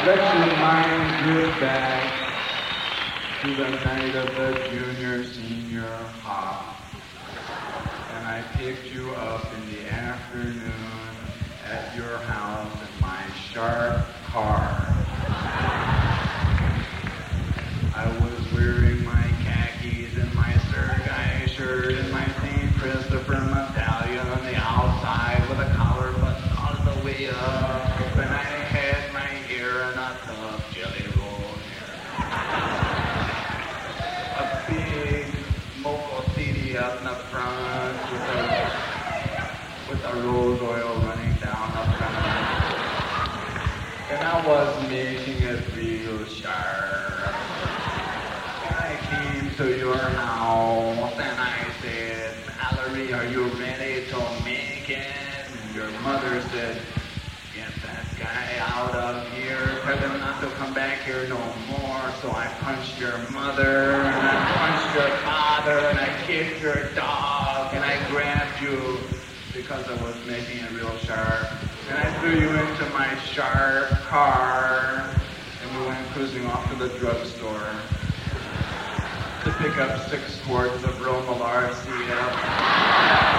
Let your mind drift back to the night of the junior senior hop. And I picked you up in the afternoon at your house in my sharp car. I was wearing my khakis and my Sergei shirt and my St. Christopher medallion on the outside with a collar button all the way up. And I had my hair in a tough jelly roll hair. A big Moco CD up in the front with a rose oil running down the front. And I was making it real sharp. And I came to your house and I said, Mallory, are you ready to make it? And your mother said, get that guy out of here. Tell him not to come back here no more. So I punched your mother and I punched your father and I kicked your dog and I grabbed you because I was making it real sharp. And I threw you into my sharp car and we went cruising off to the drugstore to pick up 6 quarts of Romalar syrup.